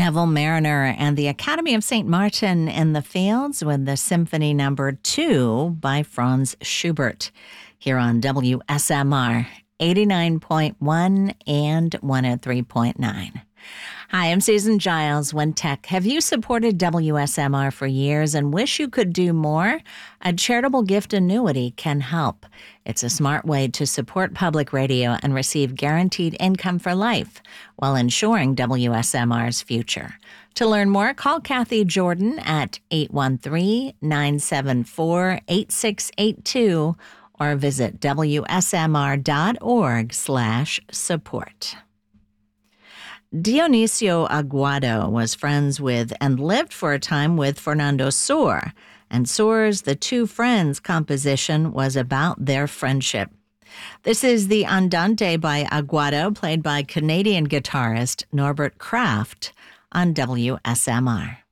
Neville Mariner and the Academy of St. Martin in the Fields with the Symphony Number 2 by Franz Schubert here on WSMR 89.1 and 103.9. Hi, I'm Susan Giles, One Tech. Have you supported WSMR for years and wish you could do more? A charitable gift annuity can help. It's a smart way to support public radio and receive guaranteed income for life while ensuring WSMR's future. To learn more, call Kathy Jordan at 813-974-8682 or visit wsmr.org/support. Dionisio Aguado was friends with and lived for a time with Fernando Sur, and Sur's The Two Friends composition was about their friendship. This is the Andante by Aguado, played by Canadian guitarist Norbert Kraft on WSMR.